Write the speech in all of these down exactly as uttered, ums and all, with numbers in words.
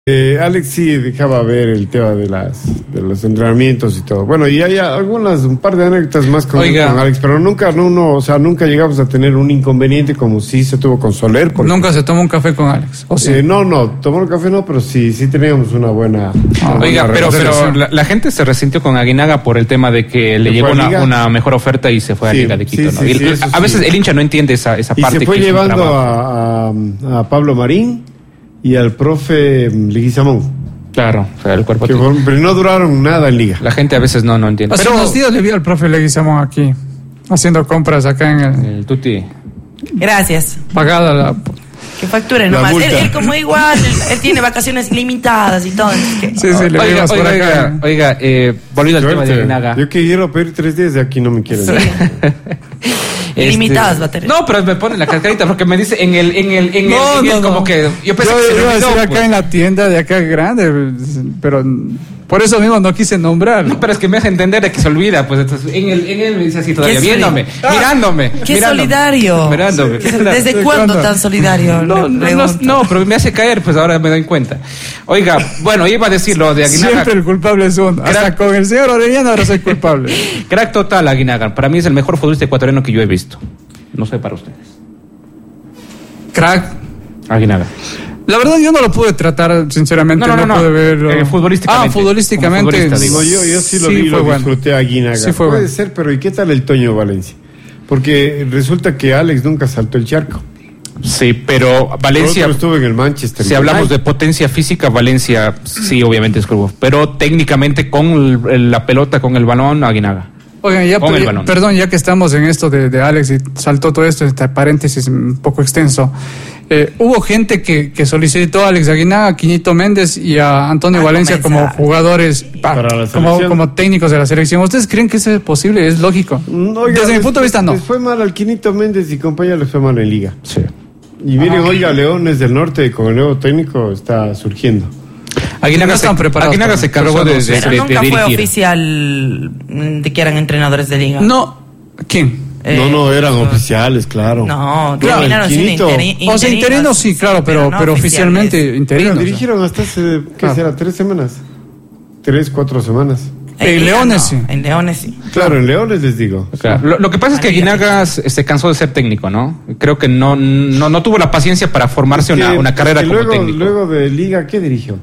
Eh, Alex sí dejaba ver el tema de las de los entrenamientos y todo. Bueno, y hay algunas, un par de anécdotas más con, con Alex, pero nunca, no, no, o sea, nunca llegamos a tener un inconveniente como sí se tuvo con Soler. Nunca ejemplo. Se tomó un café con Alex. ¿O sí? eh, no, no, tomó un café no, pero sí, sí teníamos una buena. Ah, una oiga, buena pero, pero la, la gente se resintió con Aguinaga por el tema de que le llegó una, una mejor oferta y se fue sí, a Liga de Quito. Sí, ¿no? sí, y, sí, a sí. veces el hincha no entiende esa, esa y parte. Se fue que llevando a, a, a Pablo Marín y al profe Leguizamón. Claro, o sea, el cuerpo. Que fueron, pero no duraron nada en Liga. La gente a veces no, no entiende. Hace pero unos días le vi al profe Leguizamón aquí, haciendo compras acá en el... el Tuti. Gracias. Pagada la... Que facture nomás. Él, él como igual, él, él tiene vacaciones limitadas y todo. Que... Sí, sí, le oiga, vimos por oiga, acá. Oiga, eh, volviendo al tema de Aguinaga. Yo que quiero pedir tres días de aquí no me quieren. Sí. Este, limitadas va a tener. No, pero me pone la cascarita porque me dice en el en el en no, el, en no, el no. como que yo pensé yo que se iba a olvidó, decir acá pues. en la tienda de acá grande, pero por eso mismo no quise nombrar. No, pero es que me hace entender de que se olvida, pues entonces en el en él me dice así todavía viéndome, ah, mirándome, qué mirándome, solidario. Mirándome. ¿Desde cuándo tan solidario? No, no, no, no, pero me hace caer, pues ahora me doy cuenta. Oiga, bueno, iba a decir lo de Aguinaga. Siempre el culpable es uno. Hasta Crack. Con el señor Orellana ahora soy culpable. Crack total Aguinaga. Para mí es el mejor futbolista ecuatoriano que yo he visto. No sé para ustedes. Crack. Aguinaga. La verdad yo no lo pude tratar, sinceramente, no, no, no, no. pude verlo. Eh, futbolísticamente. Ah, futbolísticamente. Digo, yo, yo sí lo sí vi, lo bueno. disfruté a Aguinaga. Sí fue Puede bueno. ser, pero ¿y qué tal el Toño Valencia? Porque resulta que Alex nunca saltó el charco. Sí, pero Valencia... estuvo en el Manchester. Si hablamos de potencia física, Valencia sí, obviamente es club. Pero técnicamente con el, la pelota, con el balón, Aguinaga. Oigan, ya, per, perdón, ya que estamos en esto de, de Alex y saltó todo esto, este paréntesis un poco extenso. Eh, hubo gente que, que solicitó a Alex Aguinaga, a Quiñito Méndez y a Antonio ah, Valencia como jugadores, para pa, como, como técnicos de la selección. ¿Ustedes creen que eso es posible? ¿Es lógico? No, oiga, desde les, mi punto de vista, no. Les fue mal al Quiñito Méndez y compañía, les fue mal en Liga. Sí. Y miren, ah, oiga, Leones del Norte con el nuevo técnico está surgiendo. Aguinaga, no se, Aguinaga se cansó de, de, de, pero nunca de fue oficial de que eran entrenadores de Liga. No, ¿quién? Eh, no, no, eran uh, oficiales, claro. No, claro, terminaron siendo interi interinos. O sea, interinos sí, claro, pero, pero, no pero oficialmente interinos. Pero dirigieron hasta hace, ¿qué claro. será? ¿Tres semanas? ¿Tres, cuatro semanas? En, en Leones no, sí. En Leones sí. Claro, en Leones les digo. Claro. Lo, lo que pasa es que Aguinaga se cansó de ser técnico, ¿no? Creo que no no, no tuvo la paciencia para formarse es que, una, una carrera es que como luego, técnico. Luego de Liga, ¿qué dirigió?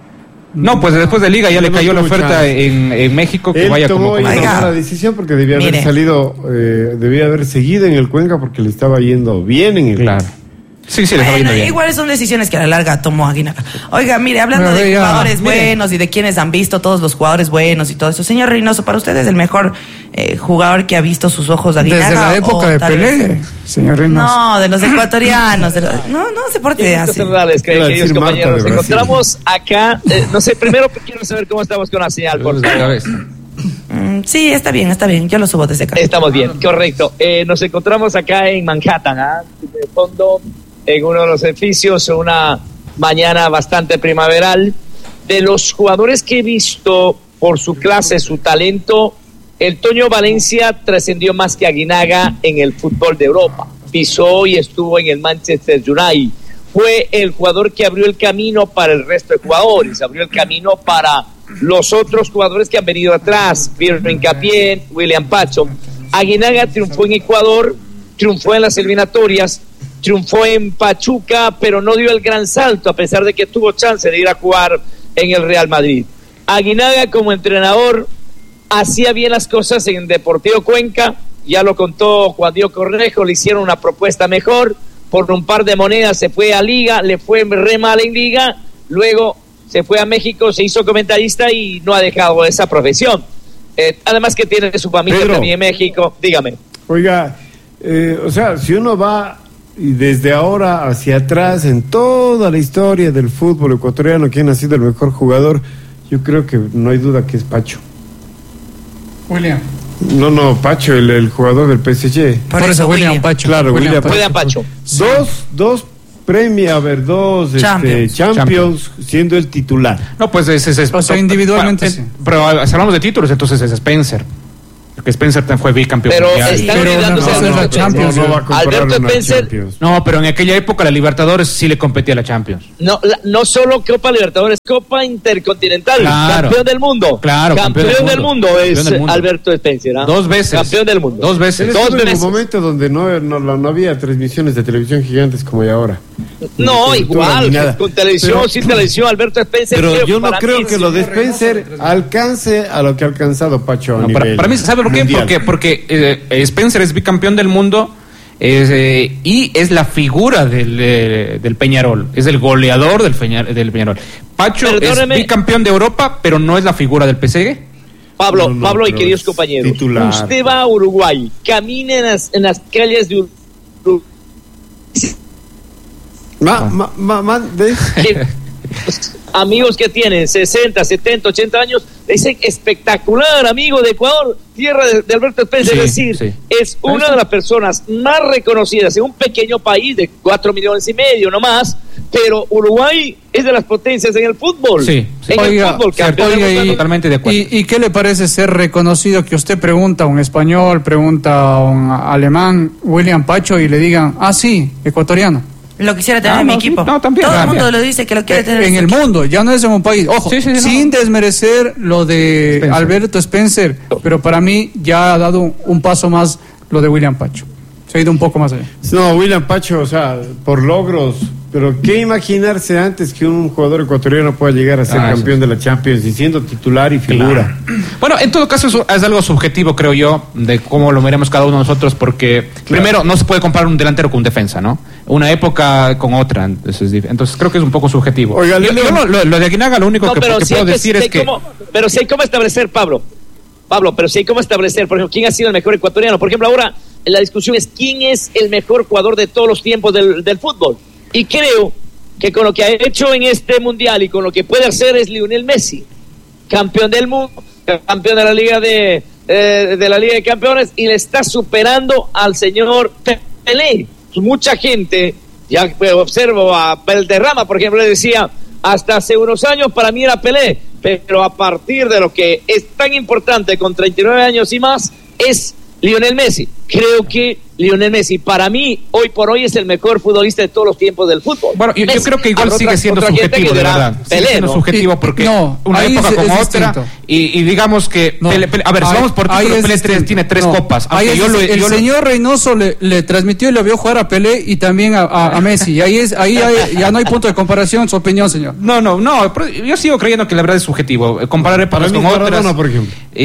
No, pues después de Liga ya no, le cayó no la oferta en, en México que él vaya tomó como tomó la decisión porque debía Mire. haber salido, eh, debía haber seguido en el Cuenca porque le estaba yendo bien en el Claro. Sí, sí, le bueno, estaba yendo bien. Igual son decisiones que a la larga tomó Aguinaga. Oiga, mire, hablando de ya, jugadores mire. buenos y de quienes han visto todos los jugadores buenos y todo eso, señor Reynoso, para usted es el mejor eh, jugador que ha visto sus ojos Aguinaga. Desde la época de Pelé, vez, señor Reynoso. No, de los ecuatorianos. De los, no, no se porte así. Verdades, que, queridos compañeros, nos encontramos acá. Eh, no sé, primero quiero saber cómo estamos con la señal, por favor. Mm, sí, está bien, está bien. Yo lo subo desde acá. Estamos bien, correcto. Eh, nos encontramos acá en Manhattan, ¿eh? De fondo, en uno de los edificios, una mañana bastante primaveral. De los jugadores que he visto por su clase, su talento, el Toño Valencia trascendió más que Aguinaga en el fútbol de Europa. Pisó y estuvo en el Manchester United. Fue el jugador que abrió el camino para el resto de jugadores, abrió el camino para los otros jugadores que han venido atrás, Pierre Hincapié, William Pacho. Aguinaga triunfó en Ecuador, triunfó en las eliminatorias, triunfó en Pachuca, pero no dio el gran salto, a pesar de que tuvo chance de ir a jugar en el Real Madrid. Aguinaga como entrenador hacía bien las cosas en Deportivo Cuenca, ya lo contó Juan Diego Cornejo, le hicieron una propuesta mejor, por un par de monedas se fue a Liga, le fue re mal en Liga, luego se fue a México, se hizo comentarista y no ha dejado esa profesión. Eh, además que tiene su familia Pedro, también en México, dígame. Oiga, eh, o sea, si uno va y desde ahora hacia atrás en toda la historia del fútbol ecuatoriano, ¿quién ha sido el mejor jugador? Yo creo que no hay duda que es Pacho. William. No, no, Pacho, el, el jugador del P S G. Por, Por eso William, William Pacho. Claro, William, William Pacho. William Pacho. Dos, dos premios, a ver, dos Champions, este, Champions, Champions siendo el titular. No, pues es... es, es o sea, individualmente pa, sí. Pero si hablamos de títulos, entonces es Spencer. Porque Spencer fue bicampeón pero mundial. Están pero no, no, no, la Champions, no, no va a comparar Alberto una Spencer. Champions. No, pero en aquella época la Libertadores sí le competía a la Champions. No, la, no solo Copa Libertadores, Copa Intercontinental, Claro. campeón del mundo. Claro, campeón, campeón del del mundo. mundo, es Campeón del mundo. Alberto Spencer. ¿ah? Dos veces. Campeón del mundo. Dos veces. Él Dos estuvo en veces. un momento donde no, no, no había transmisiones de televisión gigantes como hay ahora. No, Con igual, ni nada. con televisión, Pero- sin televisión, Alberto Spencer. Pero creo yo no para creo mí que es- lo de Spencer alcance a lo que ha alcanzado Pacho a No, para, nivel para mí, ¿sabe por qué? mundial. Porque, porque eh, Spencer es bicampeón del mundo eh, y es la figura del, eh, del Peñarol. Es el goleador del, Peña- del Peñarol. Pacho Perdóneme. es bicampeón de Europa, pero no es la figura del P S G. Pablo, No, no, Pablo y pero queridos es compañeros, titular. usted va a Uruguay, camina en las, en las calles de Uruguay. Ma, ma, ma, ma- ¿ves? que los amigos que tienen sesenta, setenta, ochenta años le dicen espectacular, amigo de Ecuador, tierra de, de Alberto Spencer. Sí, es decir, sí. es una de las personas más reconocidas en un pequeño país de cuatro millones y medio, no más, pero Uruguay es de las potencias en el fútbol. Sí, sí. En Oiga, el fútbol, cierto, campeón oiga, del mundo. y- totalmente de acuerdo. ¿Y, ¿Y qué le parece ser reconocido que usted pregunta a un español, pregunta a un alemán, William Pacho, y le digan, ah, sí, ecuatoriano? Lo quisiera tener Ah, en mi no, sí, equipo. no, también, Todo el también. mundo lo dice que lo quiere tener En su el equipo. mundo, ya no es en un país. Ojo, Sí, sí, sí, sin desmerecer lo de Spencer. Alberto Spencer, pero para mí ya ha dado un, un paso más lo de William Pacho. Se ha ido un poco más allá. No, William Pacho, o sea, por logros. Pero qué imaginarse antes que un jugador ecuatoriano pueda llegar a ser Ah, campeón eso de la Champions y siendo titular y figura. Bueno, en todo caso es, es algo subjetivo, creo yo, de cómo lo miremos cada uno de nosotros, porque primero no se puede comparar un delantero con un defensa, ¿no? Una época con otra, entonces, es dif- entonces creo que es un poco subjetivo. Oiga, yo, Leo- yo lo, lo- lo de Aguinaga, lo único No, que, pero que sí puedo hay que- decir sí es hay que... cómo- pero sí hay cómo establecer, Pablo. Pablo, pero sí hay cómo establecer, por ejemplo, quién ha sido el mejor ecuatoriano. Por ejemplo, ahora la discusión es quién es el mejor jugador de todos los tiempos del, del fútbol. Y creo que con lo que ha hecho en este mundial y con lo que puede hacer es Lionel Messi, campeón del mundo, campeón de la Liga de, eh, de la Liga de Campeones, y le está superando al señor Pelé. Mucha gente, ya observo a Valderrama, por ejemplo, le decía, hasta hace unos años para mí era Pelé, pero a partir de lo que es tan importante con treinta y nueve años y más, es Lionel Messi. Creo que Lionel Messi, para mí, hoy por hoy es el mejor futbolista de todos los tiempos del fútbol. Bueno, yo, yo Messi, creo que igual habrá sigue otra- siendo otra gente subjetivo, que de dirá verdad. Sigue Pelé, siendo ¿no? subjetivo Y- porque no, una ahí época es- con es otra distinto. y, y digamos que No, Pelé- Pelé- a ver, si ahí- vamos por ahí título, es Pelé tres- distinto. tiene tres No, copas. ahí aunque es yo lo- distinto. yo el lo- señor Reynoso le, le transmitió y le vio jugar a Pelé y también a, a- a Messi. Y ahí, es, ahí hay- ya no hay punto de comparación, su opinión, señor. No, no, no, pero yo sigo creyendo que la verdad es subjetivo. Eh, Comparar Para épocas mí con es otras. Maradona, por ejemplo. Y,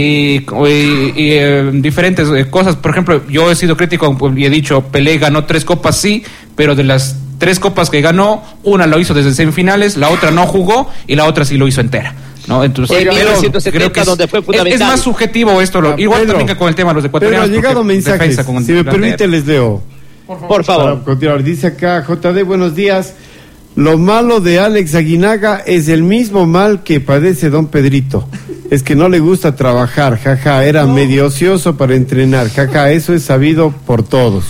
y- y, eh, diferentes eh, cosas. Por ejemplo, yo he sido crítico y he dicho, Pelé ganó tres copas, sí, pero de las tres copas que ganó, una lo hizo desde semifinales, la otra no jugó y la otra sí lo hizo entera. ¿No? Entonces, En creo- mil novecientos setenta, creo que es, donde fue es- fundamental. es más subjetivo esto, lo- Ah, igual Pedro, también que con el tema de los Pero ecuatorianos. ha llegado porque mensajes, defensa con si me delantero. permite les leo. Por favor. Para continuar, dice acá J D, buenos días. Lo malo de Alex Aguinaga es el mismo mal que padece don Pedrito. Es que no le gusta trabajar, jaja, era medio ocioso para entrenar, jaja, eso es sabido por todos.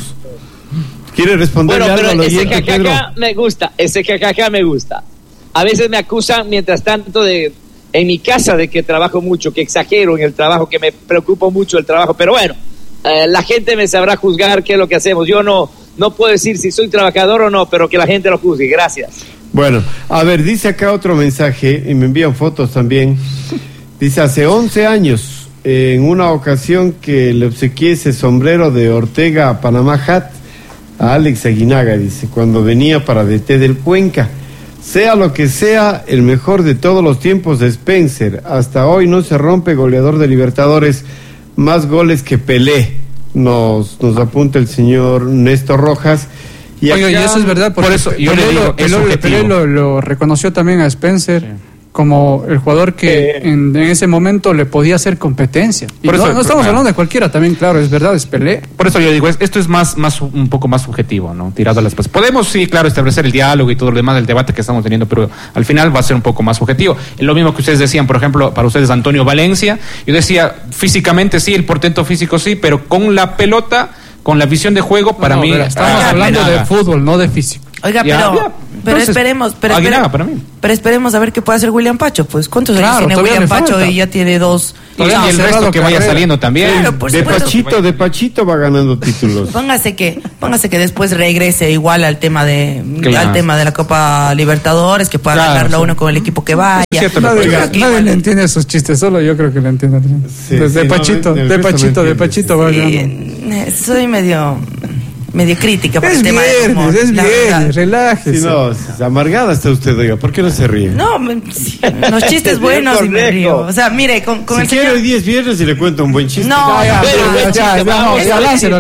¿Quiere responderle Bueno, algo al pero ese oyente, Pedro? jajaja me gusta, ese jajaja me gusta. A veces me acusan, mientras tanto, de en mi casa de que trabajo mucho, que exagero en el trabajo, que me preocupo mucho el trabajo, pero bueno, eh, la gente me sabrá juzgar qué es lo que hacemos. Yo no, no puedo decir si soy trabajador o no, pero que la gente lo juzgue. Gracias. Bueno, a ver, dice acá otro mensaje, y me envían fotos también. Dice, hace once años, en una ocasión que le obsequié ese sombrero de Ortega a Panamá Hat, a Alex Aguinaga, dice, cuando venía para D T del Cuenca. Sea lo que sea, el mejor de todos los tiempos de Spencer. Hasta hoy no se rompe, goleador de Libertadores, más goles que Pelé. Nos, nos apunta el señor Néstor Rojas. Y Oiga, y acá- eso es verdad, porque por eso yo Pelé le digo, lo- es Pelé- subjetivo. Pelé lo, lo reconoció también a Spencer Sí. como el jugador que Eh. en, en ese momento le podía hacer competencia. Y Por no, eso- no estamos claro. hablando de cualquiera, también, claro, es verdad, es Pelé. Por eso yo digo, es- esto es más, más un poco más subjetivo, ¿no? Tirado a las cosas. Podemos, sí, claro, establecer el diálogo y todo lo demás del debate que estamos teniendo, pero al final va a ser un poco más subjetivo. Lo mismo que ustedes decían, por ejemplo, para ustedes Antonio Valencia, yo decía, físicamente sí, el portento físico sí, pero con la pelota, con la visión de juego, para No, mí... pero estamos ah, hablando Aguinaga. de fútbol, no de físico. Oiga, Ya, pero ya. Pero Entonces, esperemos, pero, Aguinaga, para mí. pero esperemos a ver qué puede hacer William Pacho. Pues, ¿cuántos claro, años tiene William Pacho? falta. Y ya tiene dos. Y, y el resto que vaya saliendo también. Claro, de supuesto. Pachito, de Pachito va ganando títulos. Póngase que, póngase que después regrese igual al tema de, claro. al tema de la Copa Libertadores, que pueda claro, ganarlo sí. uno con el equipo que vaya. Cierto, nadie oiga, nadie igual. le entiende esos chistes, solo yo creo que le entiendo. Sí, de, sí, de Pachito, no, de Pachito, de Pachito va ganando. Soy medio... medio crítica por es el tema viernes, de humor. Es viernes, relájese. Si no, amargada está usted, oiga, ¿por qué no se ríe? No, sí, los chistes buenos y me río. O sea, mire, con, con si el quiere señor... hoy día es viernes y le cuento un buen chiste. No, ya, ya, ya, ya, láncelo.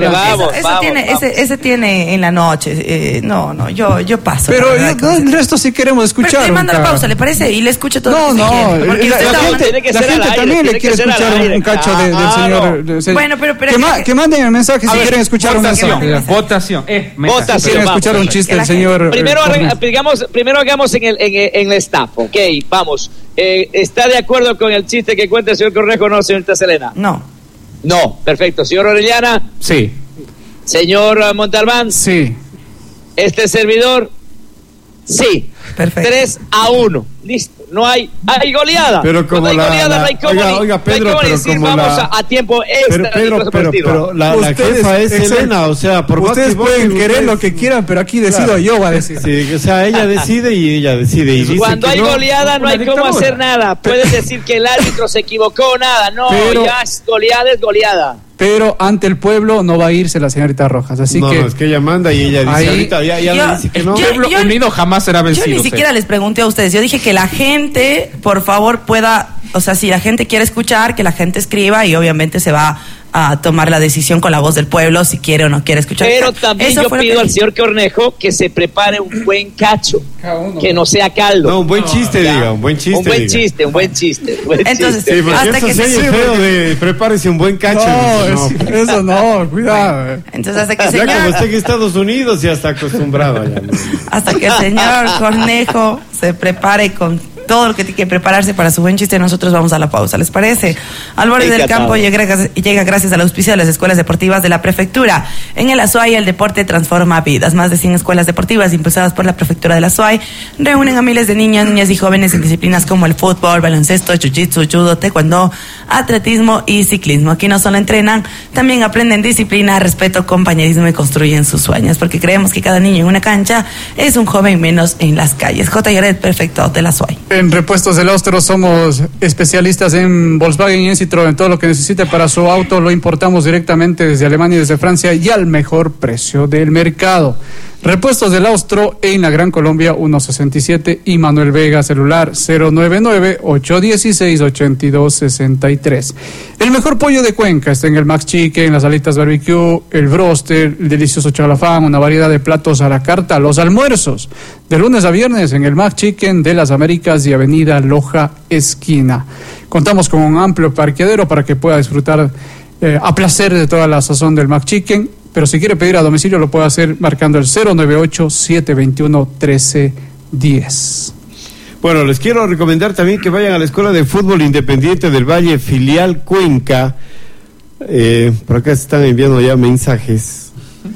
Ese tiene en la noche. Eh, no, no, yo, yo paso. Pero yo, no, el resto sí queremos escuchar. Pero le mando la pausa, ¿le parece? Y le escucho todo. No, no, porque la, la gente, la gente también le quiere escuchar un cacho del señor. Bueno, pero... Que manden el mensaje si quieren escuchar un mensaje. Votación. Votación. Quieren escuchar un chiste del señor. Primero, digamos, primero hagamos en el, en, en el staff, ok, vamos. Eh, ¿Está de acuerdo con el chiste que cuenta el señor Cornejo o no, señorita Selena? No. No, perfecto. Señor Orellana. Sí. Señor Montalbán. Sí. Este servidor. Sí. Perfecto. tres a uno. Listo. No hay, hay goleada. Pero como no hay la, goleada, la, no hay como oiga, ni, oiga, Pedro, no hay pero decir, como vamos la, a, a tiempo extra. Pero, Pedro, pero, pero la, la jefa es Elena, o sea, por ustedes más que pueden voten, querer ustedes, lo que quieran, pero aquí decido claro. yo, va a decir. Sí, o sea, ella decide y ella decide. Y dice Cuando que hay no, goleada no hay cómo dictadura. hacer nada. Puedes decir que el árbitro se equivocó, nada. No, pero, ya es goleada, es goleada. Pero ante el pueblo no va a irse la señorita Rojas, así no, que... No, es que ella manda y ella dice ahí, ahorita, ya, ya yo, le dice que no. El pueblo yo, unido jamás será vencido. Yo ni siquiera les pregunté a ustedes, yo dije que la gente, por favor, pueda... O sea, si la gente quiere escuchar, que la gente escriba y obviamente se va a tomar la decisión con la voz del pueblo si quiere o no quiere escuchar. Pero también Eso yo pido al señor Cornejo que se prepare un buen cacho, que no sea caldo. No, un buen chiste, no, diga, un buen chiste. Un buen diga. chiste, un buen chiste. Un buen Entonces, chiste. Sí, hasta eso que se se... feo de prepárese un buen cacho. No, no. Es, eso no, cuidado. Bueno, entonces hasta que el ya señor... como está en Estados Unidos ya está acostumbrado. Ya, ¿no? Hasta que el señor Cornejo se prepare con todo lo que tiene que prepararse para su buen chiste, nosotros vamos a la pausa, ¿les parece? Al borde del campo llega, llega gracias al auspicio de las escuelas deportivas de la prefectura. En el Azuay el deporte transforma vidas. Más de cien escuelas deportivas impulsadas por la prefectura de la Azuay reúnen a miles de niñas, niñas y jóvenes en disciplinas como el fútbol, baloncesto, jiu-jitsu, judo, taekwondo, atletismo y ciclismo. Aquí no solo entrenan, también aprenden disciplina, respeto, compañerismo y construyen sus sueños, porque creemos que cada niño en una cancha es un joven menos en las calles. J. Yaret, prefecto de la Azuay. En Repuestos del Austro somos especialistas en Volkswagen y en Citroën. Todo lo que necesite para su auto lo importamos directamente desde Alemania y desde Francia y al mejor precio del mercado. Repuestos del Austro en la Gran Colombia ciento sesenta y siete y Manuel Vega, celular cero nueve nueve, ocho uno seis, ocho dos seis tres. El mejor pollo de Cuenca está en el Max Chicken, las alitas barbecue, el broster, el delicioso chalafán, una variedad de platos a la carta, los almuerzos de lunes a viernes en el Max Chicken de las Américas y Avenida Loja Esquina. Contamos con un amplio parqueadero para que pueda disfrutar eh, a placer de toda la sazón del Max Chicken. Pero si quiere pedir a domicilio lo puede hacer marcando el cero nueve ocho, siete dos uno, uno tres uno cero. Bueno, les quiero recomendar también que vayan a la Escuela de Fútbol Independiente del Valle, filial Cuenca. Eh, por acá se están enviando ya mensajes.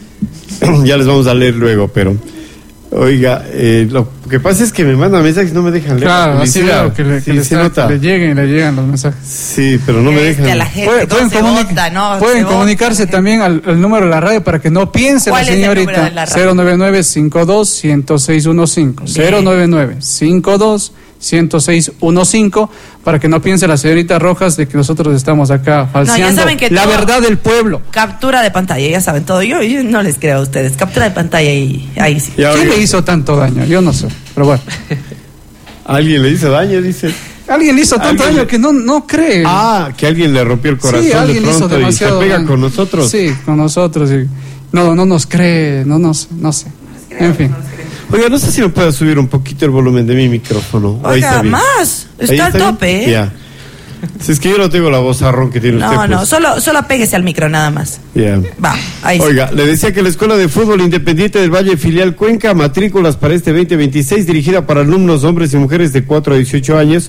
Ya les vamos a leer luego, pero... Oiga, eh, lo que pasa es que me mandan mensajes y no me dejan leer. Claro, así veo que le, sí, que le, está, nota. que le lleguen, le llegan los mensajes. Sí, pero no me dejan. Que a la gente Pueden, pueden, comunic vota, no, pueden comunicarse vota, también al, al número de la radio para que no piense la señorita. cero nueve nueve, cinco dos, uno cero seis uno cinco. cero nueve nueve, cinco dos, uno cero seis uno cinco, para que no piense la señorita Rojas de que nosotros estamos acá falseando no, la verdad del pueblo. Captura de pantalla, ya saben todo. Yo, yo no les creo a ustedes. Captura de pantalla y ahí sí. ¿Quién le hizo tanto daño? Yo no sé, pero bueno. ¿Alguien le hizo daño? Dice. Alguien le hizo tanto daño le... que no, no cree. Ah, que alguien le rompió el corazón sí, alguien de pronto hizo y se pega daño. Con nosotros. Sí, con nosotros. Y no, no nos cree, no nos, no sé. En fin. Oiga, no sé si me puede subir un poquito el volumen de mi micrófono. Oiga, más. Está, está al tope, ¿eh? Ya. Si es que yo no tengo la voz arrón que tiene no, usted. No, no, pues. solo, solo apéguese al micro nada más. Ya. Va, ahí Oiga, sí. Le decía que la Escuela de Fútbol Independiente del Valle, filial Cuenca, matrículas para este veinte veintiséis, dirigida para alumnos hombres y mujeres de cuatro a dieciocho años.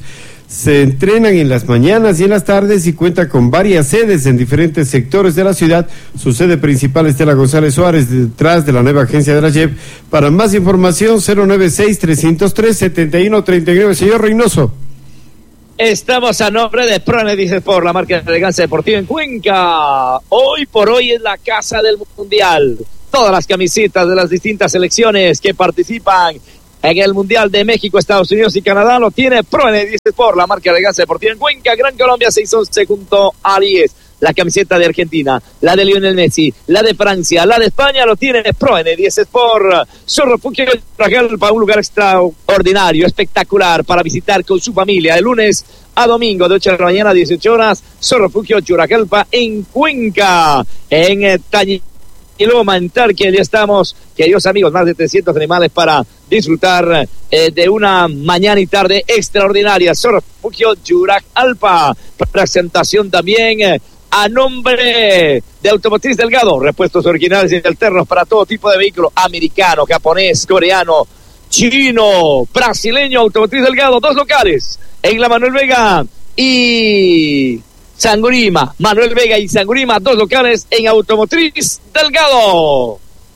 Se entrenan en las mañanas y en las tardes y cuenta con varias sedes en diferentes sectores de la ciudad. Su sede principal es Estela González Suárez, detrás de la nueva agencia de la J E P. Para más información, cero nueve seis, tres cero tres, siete uno tres nueve. Señor Reynoso. Estamos a nombre de ProEnergy por la marca de elegancia deportiva en Cuenca. Hoy por hoy es la casa del Mundial. Todas las camisetas de las distintas selecciones que participan en el Mundial de México, Estados Unidos y Canadá lo tiene ProEnergy por la marca de elegancia deportiva en Cuenca. Gran Colombia seis once junto a diez. La camiseta de Argentina, la de Lionel Messi, la de Francia, la de España lo tiene ProEnergy Sport. Su refugio para un lugar extraordinario, espectacular para visitar con su familia de lunes a domingo de ocho de la mañana a dieciocho horas. Su refugio Churajalpa en Cuenca, en eh, Tañi. Y luego mantar que ya estamos, queridos amigos, más de trescientos animales para disfrutar eh, de una mañana y tarde extraordinaria. Refugio Yurak Alpa. Presentación también eh, a nombre de Automotriz Delgado. Repuestos originales y alternos para todo tipo de vehículo. Americano, japonés, coreano, chino, brasileño. Automotriz Delgado. Dos locales en la Manuel Vega y Sangurima, Manuel Vega y Sangurima, dos locales en Automotriz Delgado.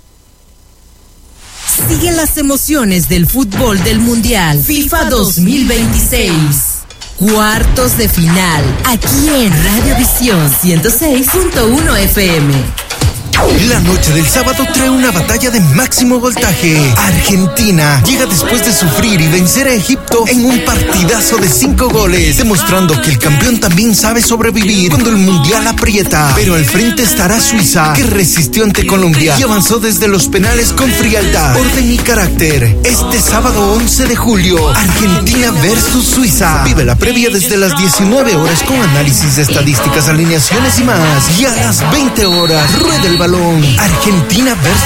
Sigue las emociones del fútbol del Mundial FIFA dos mil veintiséis. Cuartos de final, aquí en Radiovisión ciento seis punto uno F M. La noche del sábado trae una batalla de máximo voltaje. Argentina llega después de sufrir y vencer a Egipto en un partidazo de cinco goles, demostrando que el campeón también sabe sobrevivir cuando el mundial aprieta. Pero al frente estará Suiza, que resistió ante Colombia y avanzó desde los penales con frialdad, orden y carácter. Este sábado once de julio, Argentina versus Suiza. Vive la previa desde las diecinueve horas con análisis de estadísticas, alineaciones y más. Y a las veinte horas, rueda el balón. Argentina versus